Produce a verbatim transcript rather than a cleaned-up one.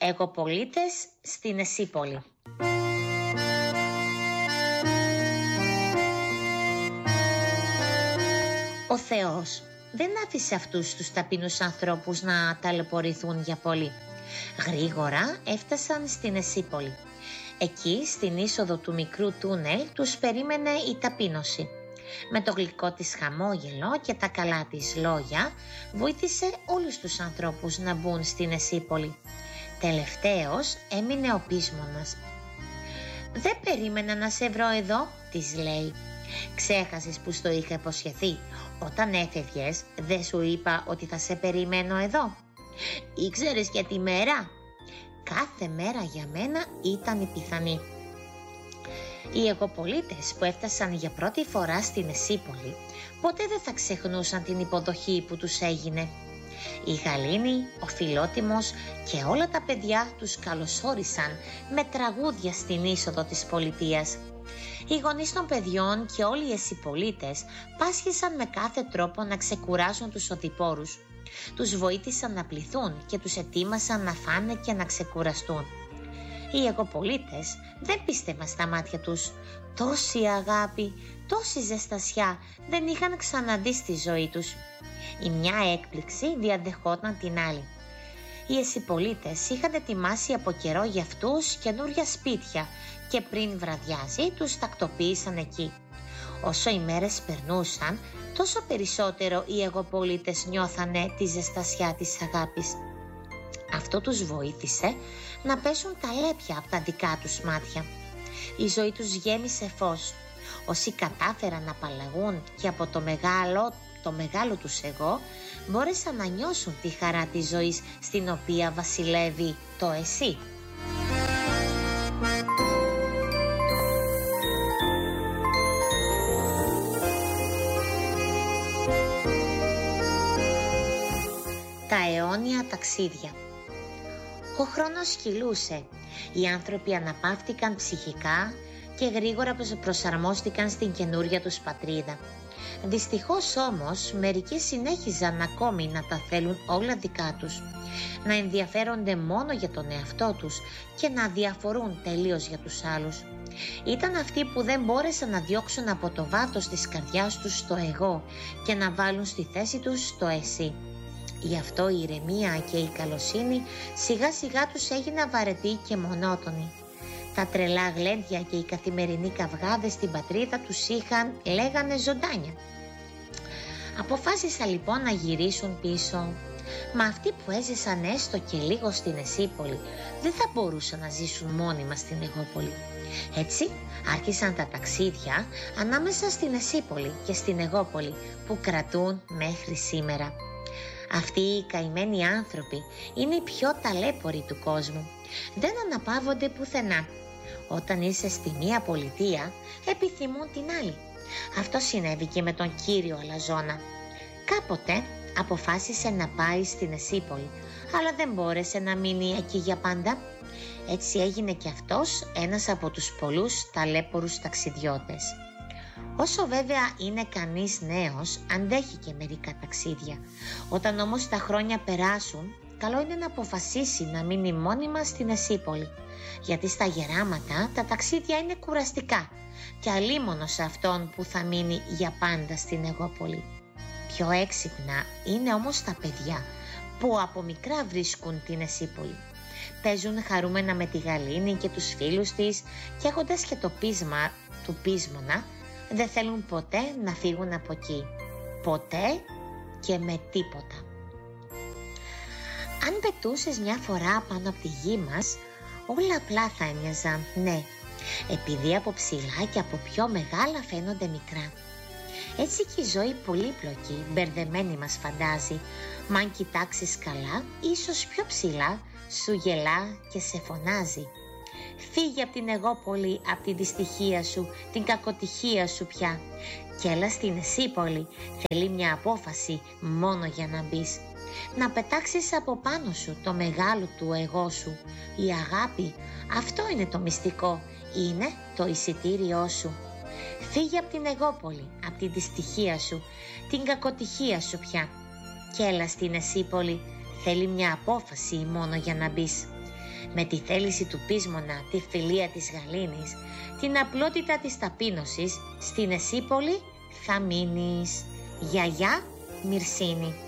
Εγωπολίτες στην Εσύπολη. Ο Θεός δεν άφησε αυτούς τους ταπεινούς ανθρώπους να ταλαιπωρηθούν για πολύ. Γρήγορα έφτασαν στην Εσύπολη. Εκεί, στην είσοδο του μικρού τούνελ, τους περίμενε η ταπείνωση. Με το γλυκό της χαμόγελο και τα καλά της λόγια, βοήθησε όλους τους ανθρώπους να μπουν στην Εσύπολη. Τελευταίος έμεινε ο πείσμονας. «Δεν περίμενα να σε βρω εδώ», της λέει. «Ξέχασες που στο είχα υποσχεθεί? Όταν έφευγες, δεν σου είπα ότι θα σε περιμένω εδώ? Ήξερες και τη μέρα?» «Κάθε μέρα για μένα ήταν η πιθανή». Οι εγωπολίτες που έφτασαν για πρώτη φορά στην Εσύπολη ποτέ δεν θα ξεχνούσαν την υποδοχή που τους έγινε. Η Γαλήνη, ο Φιλότιμος και όλα τα παιδιά τους καλωσόρισαν με τραγούδια στην είσοδο της πολιτείας. Οι γονείς των παιδιών και όλοι οι Εσυπολίτες πάσχησαν με κάθε τρόπο να ξεκουράσουν τους οδηπόρους. Τους βοήθησαν να πληθούν και τους ετοίμασαν να φάνε και να ξεκουραστούν. Οι εγωπολίτες δεν πίστευαν στα μάτια τους. Τόση αγάπη, τόση ζεστασιά δεν είχαν ξαναδεί στη ζωή τους. Η μια έκπληξη διαδεχόταν την άλλη. Οι Εσυπολίτες είχαν ετοιμάσει από καιρό για αυτούς καινούρια σπίτια και πριν βραδιάζει τους τακτοποίησαν εκεί. Όσο οι μέρες περνούσαν, τόσο περισσότερο οι εγωπολίτες νιώθανε τη ζεστασιά της αγάπης. Αυτό τους βοήθησε να πέσουν τα λέπια από τα δικά τους μάτια. Η ζωή τους γέμισε φως. Όσοι κατάφεραν να απαλλαγούν και από το μεγάλο, το μεγάλο τους εγώ, μπόρεσαν να νιώσουν τη χαρά της ζωής στην οποία βασιλεύει το εσύ. Τα αιώνια ταξίδια. Ο χρόνος κυλούσε. Οι άνθρωποι αναπαύτηκαν ψυχικά και γρήγορα προσαρμόστηκαν στην καινούρια τους πατρίδα. Δυστυχώς όμως μερικοί συνέχιζαν ακόμη να τα θέλουν όλα δικά τους, να ενδιαφέρονται μόνο για τον εαυτό τους και να διαφορούν τελείως για τους άλλους. Ήταν αυτοί που δεν μπόρεσαν να διώξουν από το βάθος της καρδιάς τους το εγώ και να βάλουν στη θέση τους το εσύ. Γι' αυτό η ηρεμία και η καλοσύνη σιγά σιγά τους έγιναν βαρετοί και μονότονοι. Τα τρελά γλέντια και οι καθημερινοί καυγάδες στην πατρίδα τους είχαν, λέγανε, ζωντάνια. Αποφάσισαν λοιπόν να γυρίσουν πίσω. Μα αυτοί που έζησαν έστω και λίγο στην Εσύπολη δεν θα μπορούσαν να ζήσουν μόνιμα στην Εγώπολη. Έτσι άρχισαν τα ταξίδια ανάμεσα στην Εσύπολη και στην Εγώπολη που κρατούν μέχρι σήμερα. Αυτοί οι καημένοι άνθρωποι είναι οι πιο ταλέποροι του κόσμου. Δεν αναπαύονται πουθενά. Όταν είσαι στη μία πολιτεία, επιθυμούν την άλλη. Αυτό συνέβη και με τον κύριο Αλαζόνα. Κάποτε αποφάσισε να πάει στην Εσύπολη, αλλά δεν μπόρεσε να μείνει εκεί για πάντα. Έτσι έγινε και αυτός ένας από τους πολλούς ταλέπορους ταξιδιώτες. Όσο βέβαια είναι κανείς νέος, αντέχει και μερικά ταξίδια. Όταν όμως τα χρόνια περάσουν, καλό είναι να αποφασίσει να μείνει μόνιμα στην Εσύπολη, γιατί στα γεράματα τα ταξίδια είναι κουραστικά και αλίμονο σε αυτόν που θα μείνει για πάντα στην Εγώπολη. Πιο έξυπνα είναι όμως τα παιδιά που από μικρά βρίσκουν την Εσύπολη. Παίζουν χαρούμενα με τη Γαλήνη και τους φίλους της και έχοντας και το πείσμα του πείσμονα, δεν θέλουν ποτέ να φύγουν από εκεί. Ποτέ και με τίποτα. Αν πετούσες μια φορά πάνω από τη γη μας, όλα απλά θα έμοιαζαν, ναι, επειδή από ψηλά και από πιο μεγάλα φαίνονται μικρά. Έτσι και η ζωή πολύπλοκη, μπερδεμένη μας φαντάζει, μα αν κοιτάξεις καλά, ίσως πιο ψηλά σου γελά και σε φωνάζει. Φύγε από την Εγώπολη, από τη δυστυχία σου, την κακοτυχία σου πια. Κι έλα στην Εσύπολη, θέλει μια απόφαση μόνο για να μπεις. Να πετάξεις από πάνω σου το μεγάλο του εγώ σου. Η αγάπη, αυτό είναι το μυστικό, είναι το εισιτήριό σου. Φύγε από την Εγώπολη, από τη δυστυχία σου, την κακοτυχία σου πια. Κι έλα στην Εσύπολη, θέλει μια απόφαση μόνο για να μπεις. Με τη θέληση του Πείσμονα, τη φιλία της γαλήνης, την απλότητα της ταπείνωσης, στην Εσύπολη θα μείνεις. Γιαγιά Μυρσίνη.